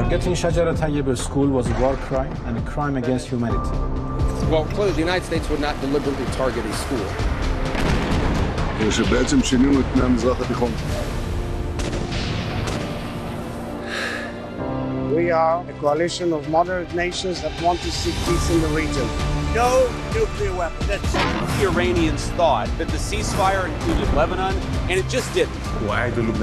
Targeting Shajara Tayyib school was a war crime and a crime against humanity. Well, clearly the United States would not deliberately target a school. שבעצם שינינו את פני המזרח התיכון. We are a coalition of moderate nations that want to see peace in the region. No nuclear weapons. That's it. The Iranians thought that the ceasefire included Lebanon, and it just didn't.